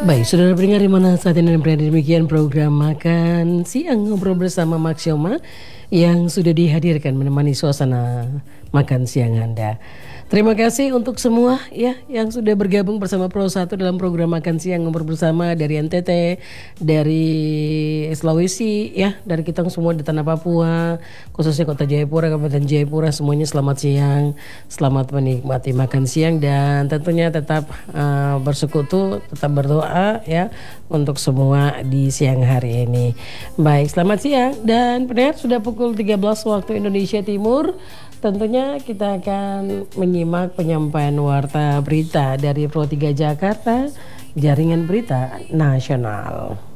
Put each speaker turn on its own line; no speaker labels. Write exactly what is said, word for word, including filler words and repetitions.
Baik, saudara pendengar di mana saat ini berada, demikian program Makan Siang Ngobrol bersama Maxioma yang sudah dihadirkan menemani suasana makan siang Anda. Terima kasih untuk semua ya yang sudah bergabung bersama Pro satu dalam program Makan Siang Ngobrol bersama dari N T T, dari Sulawesi ya, dari kita semua di tanah Papua, khususnya Kota Jayapura, Kabupaten Jayapura, semuanya selamat siang, selamat menikmati makan siang dan tentunya tetap uh, bersekutu, tetap berdoa ya untuk semua di siang hari ini. Baik, selamat siang dan pendengar, sudah pukul tiga belas waktu Indonesia Timur. Tentunya kita akan menyimak penyampaian warta berita dari Pro tiga Jakarta, Jaringan Berita Nasional.